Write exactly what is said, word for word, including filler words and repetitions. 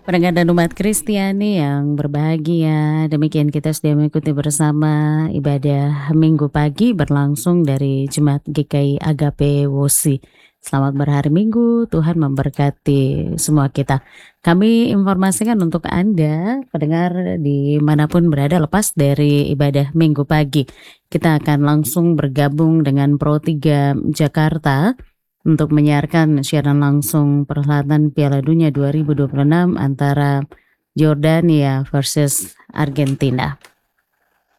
Pendengar dan umat Kristiani yang berbahagia, demikian kita sudah mengikuti bersama ibadah Minggu pagi berlangsung dari Jemaat G K I Agape Wosi. Selamat berhari Minggu, Tuhan memberkati semua kita. Kami informasikan untuk Anda, pendengar dimanapun berada lepas dari ibadah Minggu pagi. Kita akan langsung bergabung dengan Pro tiga Jakarta untuk menyiarkan siaran langsung perhelatan Piala Dunia dua ribu dua puluh enam antara Yordania versus Argentina.